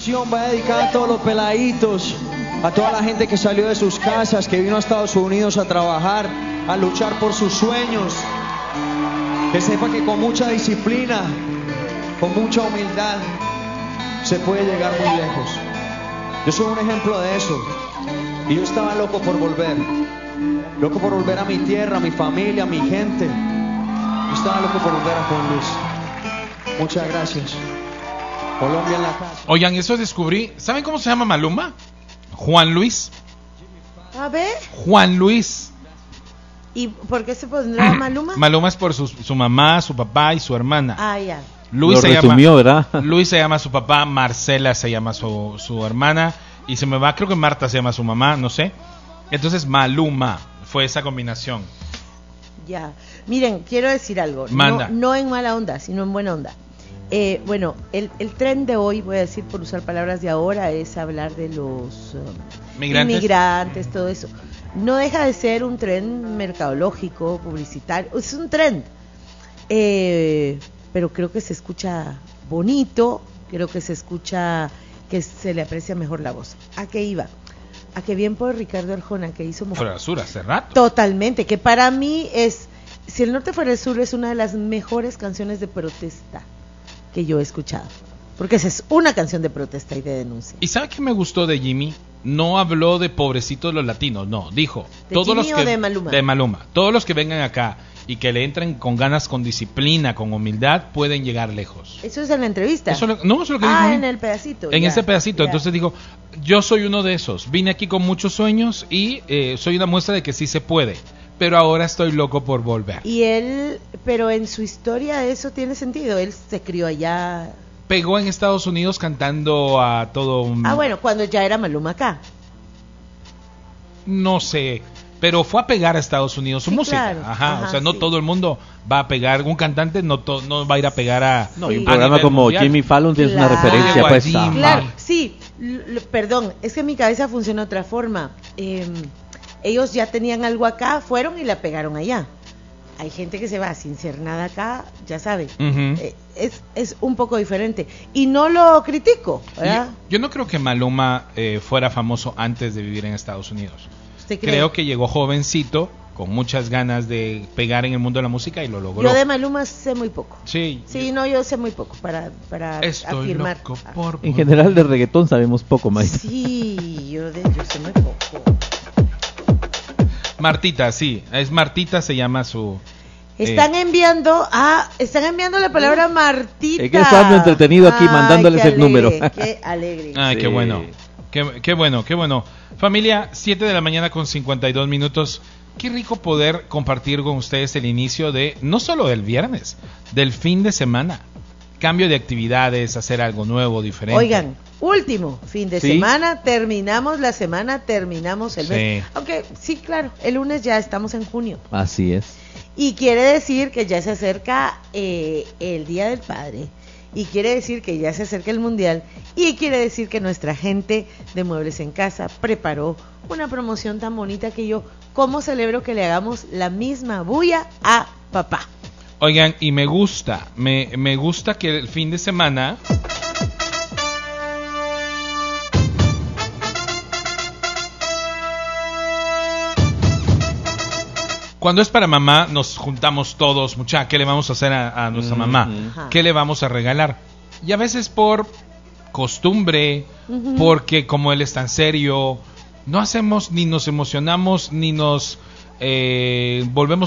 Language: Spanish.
canción va dedicada a todos los peladitos, a toda la gente que salió de sus casas, que vino a Estados Unidos a trabajar, a luchar por sus sueños. Que sepa que con mucha disciplina, con mucha humildad, se puede llegar muy lejos. Yo soy un ejemplo de eso. Y yo estaba loco por volver a mi tierra, a mi familia, a mi gente. Yo estaba loco por volver a Juan Luis. Muchas gracias. Colombia en la casa. Oigan, eso descubrí. ¿Saben cómo se llama Maluma? Juan Luis. A ver. Juan Luis. ¿Y por qué se pondrá Maluma? Maluma es por su mamá, su papá y su hermana. Ah, ya. Luis lo se resumió, ¿verdad? Luis se llama su papá, Marcela se llama su hermana y se me va, creo que Marta se llama su mamá, no sé. Entonces Maluma fue esa combinación. Ya. Miren, quiero decir algo. Manda. No en mala onda, sino en buena onda. Bueno, el tren de hoy, voy a decir por usar palabras de ahora, es hablar de los inmigrantes, todo eso. No deja de ser un tren mercadológico, publicitario, es un tren. Pero creo que se escucha bonito, creo que se escucha que se le aprecia mejor la voz. ¿A qué iba? A que bien por Ricardo Arjona, que hizo Fuera del Sur hace rato. Totalmente, que para mí es, si el norte fuera el sur, es una de las mejores canciones de protesta que yo he escuchado. Porque esa es una canción de protesta y de denuncia. ¿Y sabe qué me gustó de Jimmy? No habló de pobrecitos los latinos, no, dijo. ¿De todos Jimmy los que, o de Maluma? De Maluma. Todos los que vengan acá y que le entren con ganas, con disciplina, con humildad, pueden llegar lejos. Eso es en la entrevista. Eso es lo que dijo. En el pedacito. En ya, ese pedacito. ya. Entonces digo, yo soy uno de esos. Vine aquí con muchos sueños y soy una muestra de que sí se puede. Pero ahora estoy loco por volver. Y él, pero en su historia eso tiene sentido. Él se crió allá. Pegó en Estados Unidos cantando a todo un... Bueno, cuando ya era Maluma acá. No sé, pero fue a pegar a Estados Unidos su música. Claro. Ajá, o sea, no todo el mundo va a pegar. Un cantante no va a ir a pegar a... No, y un Sí. programa como mundial. Jimmy Fallon tienes una Claro. referencia Oye, pues. Guadín. Claro, Mal. sí, perdón, es que mi cabeza funciona de otra forma. Ellos ya tenían algo acá, fueron y la pegaron allá. Hay gente que se va sin ser nada acá, ya sabe. Ujú. Es un poco diferente. Y no lo critico, ¿verdad? Yo no creo que Maluma fuera famoso antes de vivir en Estados Unidos. ¿Usted cree? Creo que llegó jovencito, con muchas ganas de pegar en el mundo de la música y lo logró. Yo de Maluma sé muy poco. Sí. Sí, no, yo sé muy poco para Estoy afirmar. loco por... En general de reggaetón sabemos poco, más. Sí, yo sé muy poco. Martita, sí. Es Martita, se llama su... Están enviando la palabra Martita. Es que estando entretenido aquí mandándoles qué el número. alegre, Qué alegre. Ay, Sí. qué bueno. Qué bueno, qué bueno. Familia, 7 de la mañana con 52 minutos. Qué rico poder compartir con ustedes el inicio de, no solo del viernes, del fin de semana. Cambio de actividades, hacer algo nuevo, diferente. Oigan, último fin de ¿Sí? semana, terminamos la semana, terminamos el Sí. mes. Aunque sí, claro, el lunes ya estamos en junio. Así es. Y quiere decir que ya se acerca el Día del Padre. Y quiere decir que ya se acerca el Mundial. Y quiere decir que nuestra gente de Muebles en Casa preparó una promoción tan bonita que yo, ¿cómo celebro que le hagamos la misma bulla a papá? Oigan, y me gusta que el fin de semana... Cuando es para mamá, nos juntamos todos, mucha, ¿qué le vamos a hacer a nuestra mamá? Ajá. ¿Qué le vamos a regalar? Y a veces por costumbre, porque como él es tan serio, no hacemos ni nos emocionamos ni nos volvemos